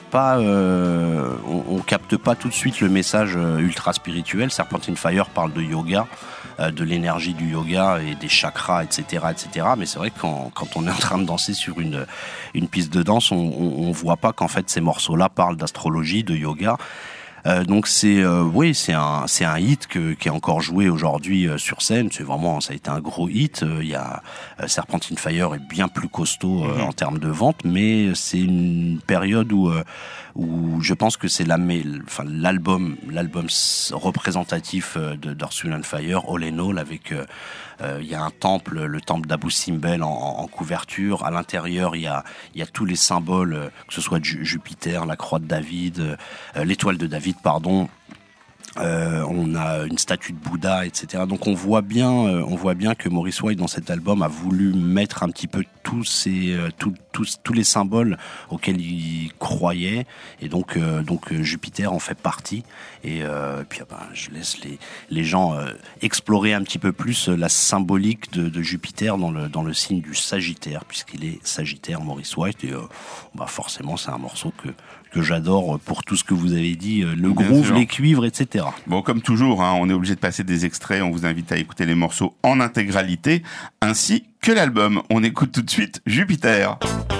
pas, on capte pas tout de suite le message ultra spirituel. Serpentine Fire parle de yoga, de l'énergie du yoga et des chakras, etc., etc. Mais c'est vrai que quand on est en train de danser sur une piste de danse, on voit pas qu'en fait ces morceaux-là parlent d'astrologie, de yoga. Donc c'est un hit qui est encore joué aujourd'hui sur scène. Ça a été un gros hit. Il y a Serpentine Fire est bien plus costaud en termes de vente, mais c'est une période où je pense que c'est l'album représentatif d'Earth, Wind & Fire, All in All, avec il y a un temple, le temple d'Abu Simbel en couverture. À l'intérieur, il y a tous les symboles, que ce soit Jupiter, la croix de David, l'étoile de David, pardon. On a une statue de Bouddha, etc. Donc on voit bien que Maurice White dans cet album a voulu mettre un petit peu tous les symboles auxquels il croyait, et donc Jupiter en fait partie. Et puis je laisse les gens explorer un petit peu plus la symbolique de Jupiter dans le signe du Sagittaire, puisqu'il est Sagittaire, Maurice White. Et forcément c'est un morceau que j'adore pour tout ce que vous avez dit, le groove, les cuivres, etc. Bon, comme toujours, on est obligé de passer des extraits. On vous invite à écouter les morceaux en intégralité, ainsi que l'album. On écoute tout de suite Jupiter.